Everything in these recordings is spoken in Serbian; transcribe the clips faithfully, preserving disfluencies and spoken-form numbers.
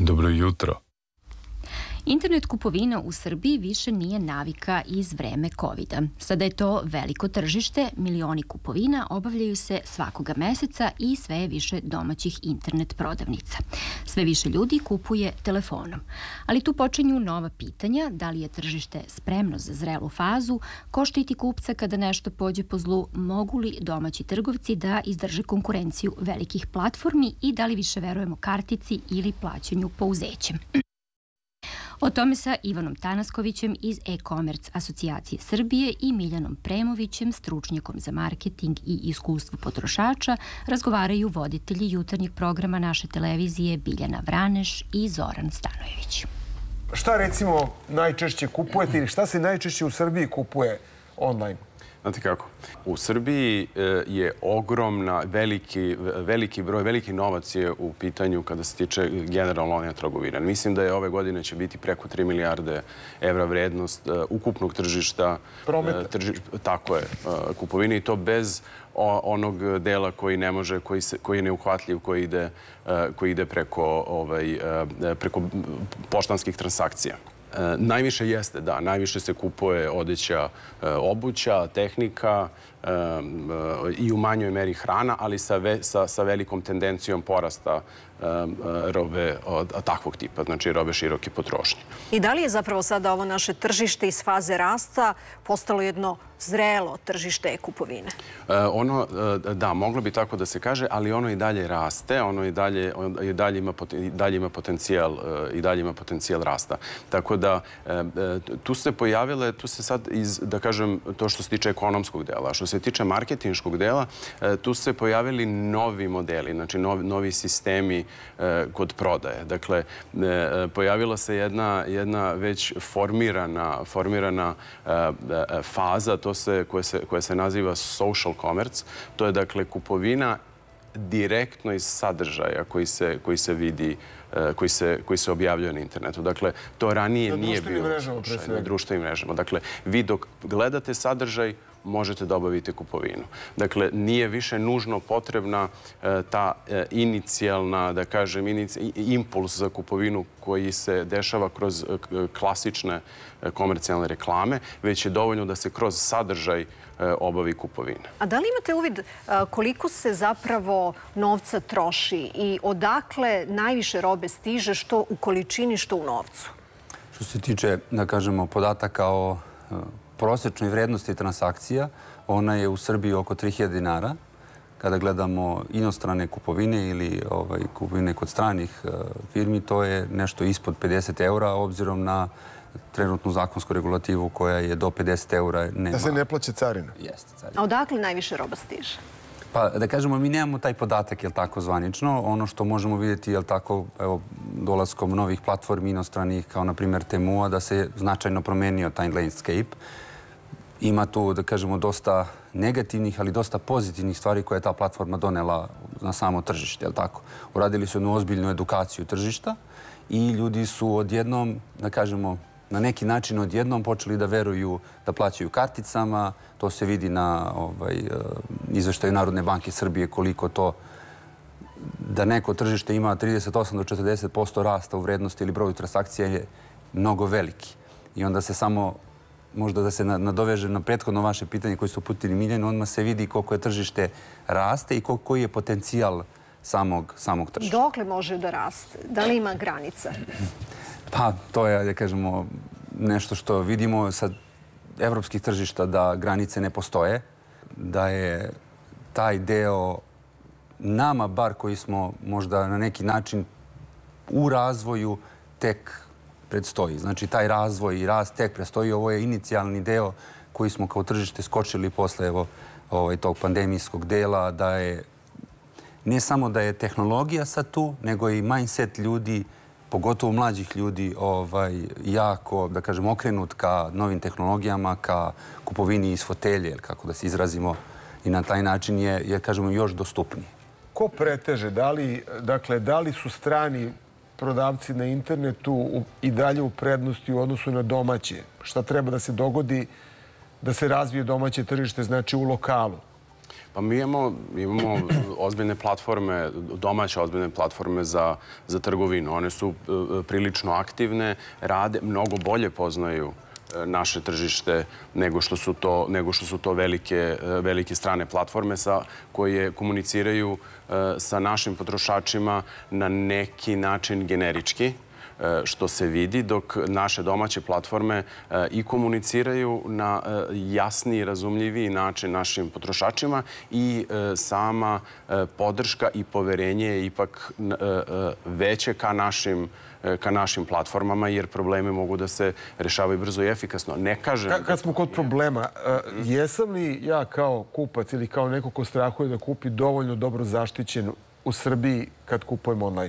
Dobro jutro. Internet kupovina u Srbiji više nije navika iz vreme kovida. Sada je to veliko tržište, milioni kupovina obavljaju se svakoga meseca i sve je više domaćih internet prodavnica. Sve više ljudi kupuje telefonom. Ali tu počinju nova pitanja, da li je tržište spremno za zrelu fazu, ko štiti kupca kada nešto pođe po zlu, mogu li domaći trgovci da izdrže konkurenciju velikih platformi i da li više verujemo kartici ili plaćanju pouzećem. O tome sa Ivanom Tanaskovićem iz e-commerce asocijacije Srbije i Miljanom Premovićem, stručnjakom za marketing i iskustvo potrošača, razgovaraju voditelji jutarnjeg programa naše televizije Biljana Vraneš i Zoran Stanojević. Šta recimo najčešće kupujete ili šta se najčešće u Srbiji kupuje online? Znate kako, u Srbiji je ogromna, veliki, veliki broj, veliki novac je u pitanju kada se tiče generalno online trgovine. Mislim da je ove godine će biti preko tri milijarde evra vrednost ukupnog tržišta. Prometa. Tako je, kupovine i to bez onog dela koji ne može, koji, se, koji je neuhvatljiv, koji ide, koji ide preko, ovaj, preko poštanskih transakcija. Najviše jeste, da, najviše se kupuje odeća, obuća, tehnika i u manjoj meri hrana, ali sa, ve, sa, sa velikom tendencijom porasta robe od takvog tipa, znači robe široke potrošnje. I da li je zapravo sada ovo naše tržište iz faze rasta postalo jedno zrelo tržište e-kupovine? Ono, da, moglo bi tako da se kaže, ali ono i dalje raste, ono i dalje, i dalje, ima, i dalje ima potencijal i dalje ima potencijal rasta. Tako da tu se pojavile, tu se sad iz, da kažem, to što se tiče ekonomskog dela, što se tiče marketinškog dela, tu se pojavili novi modeli, znači novi, novi sistemi kod prodaje. Dakle, pojavila se jedna, jedna već formirana, formirana faza, to se, koja, se, koja se naziva social commerce. To je dakle kupovina direktno iz sadržaja koji se, koji se vidi, koji se, koji se objavljuje na internetu. Dakle, to ranije nije bilo na društvenim mrežama. Dakle, vi dok gledate sadržaj, možete da obavite kupovinu. Dakle, nije više nužno potrebna ta inicijalna, da kažem, impuls za kupovinu koji se dešava kroz klasične komercijalne reklame, već je dovoljno da se kroz sadržaj obavi kupovina. A da li imate uvid koliko se zapravo novca troši i odakle najviše robe stiže, što u količini, što u novcu? Što se tiče, da kažemo, podataka o prosječnoj vrednosti transakcija, ona je u Srbiji oko tri hiljade dinara. Kada gledamo inostrane kupovine ili ovaj, kupovine kod stranih uh, firmi, to je nešto ispod pedeset eura, obzirom na trenutnu zakonsku regulativu koja je do pedeset eura. Nema. Da se ne plaća carina? Jeste, carina. A odakle najviše roba stiže? Pa da kažemo, mi nemamo taj podatak, jel tako, zvanično. Ono što možemo vidjeti, jel tako, evo, dolaskom novih platformi inostranih, kao na primjer Temua, da se značajno promenio taj landscape. Ima tu, da kažemo, dosta negativnih, ali dosta pozitivnih stvari koje je ta platforma donela na samo tržište, jel tako? Uradili su jednu ozbiljnu edukaciju tržišta i ljudi su odjednom, da kažemo, na neki način odjednom počeli da veruju da plaćaju karticama. To se vidi na ovaj, izveštaju Narodne banke Srbije koliko to da neko tržište ima trideset osam do četrdeset posto rasta u vrednosti ili broju transakcija je mnogo veliki. I onda se samo, možda da se nadoveže na prethodno vaše pitanje koje su uputili Miljanu, odmah se vidi koliko je tržište raste i koji je potencijal samog, samog tržišta. Dokle može da raste? Da li ima granica? Pa, to je, da kažemo, nešto što vidimo sa evropskih tržišta da granice ne postoje, da je taj deo nama, bar koji smo možda na neki način u razvoju, tek predstoji. Znači, taj razvoj i rast tek predstoji. Ovo je inicijalni deo koji smo kao tržište skočili posle evo, ovaj, tog pandemijskog dela, da je ne samo da je tehnologija sad tu, nego i mindset ljudi, pogotovo mlađih ljudi, ovaj, jako, da kažem, okrenut ka novim tehnologijama, ka kupovini iz fotelje, kako da se izrazimo, i na taj način je, je kažemo, još dostupniji. Ko preteže? Da li, dakle, da li su strani prodavci na internetu i dalje u prednosti u odnosu na domaće? Šta treba da se dogodi da se razvije domaće tržište, znači u lokalu? Pa mi imamo, imamo ozbiljne platforme, domaće ozbiljne platforme za, za trgovinu. One su prilično aktivne, rade, mnogo bolje poznaju naše tržište nego što su to, nego što su to velike, velike strane platforme sa, koje komuniciraju sa našim potrošačima na neki način generički, što se vidi, dok naše domaće platforme i komuniciraju na jasniji i razumljiviji način našim potrošačima i sama podrška i poverenje je ipak veće ka našim ka našim platformama, jer probleme mogu da se rešavaju brzo i efikasno. Ne kažem... Kad smo kod problema, jesam li ja kao kupac ili kao neko ko strahuje da kupi dovoljno dobro zaštićen u Srbiji kad kupujem online?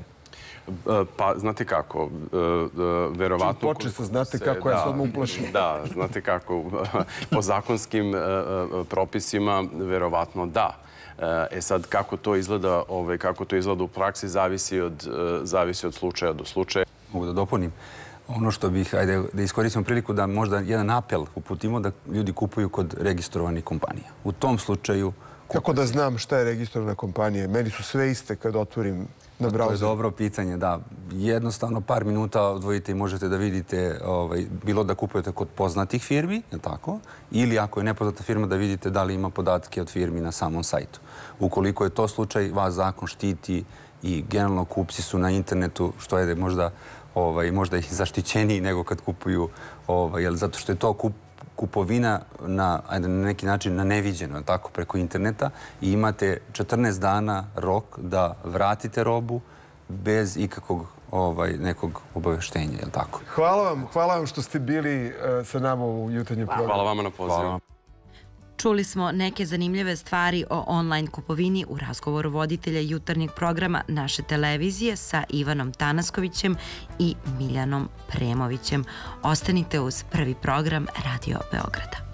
Pa, znate kako, verovatno... Čim počne se, znate kako, ja se odmah uplašim. Da, znate kako, po zakonskim propisima, verovatno da. E sad, kako to izgleda, kako to izgleda u praksi, zavisi od, zavisi od slučaja do slučaja. Mogu da dopunim. Ono što bih, ajde, da iskoristimo priliku da možda jedan apel uputimo da ljudi kupuju kod registrovanih kompanija. U tom slučaju... Kako da znam šta je registrovana kompanija? Meni su sve iste kad otvorim na browser. To je dobro pitanje, da. Jednostavno par minuta odvojite i možete da vidite, bilo da kupujete kod poznatih firmi, je tako? Ili ako je nepoznata firma, da vidite da li ima podatke od firmi na samom sajtu. Ukoliko je to slučaj, vas zakon štiti i generalno kupci su na internetu, što je možda možda ih zaštićeniji nego kad kupuju, zato što je to kupovina na neki način na neviđeno, tako, preko interneta i imate četrnaest dana rok da vratite robu bez ikakvog nekog obaveštenja, je li tako? Hvala vam, hvala vam što ste bili sa nama u jutarnjem programu. Hvala vama na pozivu. Čuli smo neke zanimljive stvari o online kupovini u razgovoru voditelja jutarnjeg programa naše televizije sa Ivanom Tanaskovićem i Miljanom Premovićem. Ostanite uz Prvi program Radio Beograda.